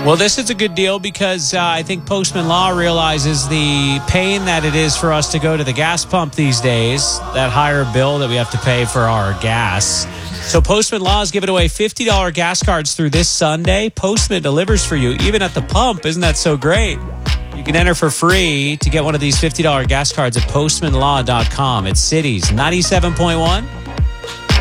Well, this is a good deal because I think Postman Law realizes the pain that it is for us to go to the gas pump these days, that higher bill that we have to pay for our gas. So Postman Law is giving away $50 gas cards through this Sunday. Postman delivers for you, even at the pump. Isn't that so great? You can enter for free to get one of these $50 gas cards at postmanlaw.com. It's Cities 97.1.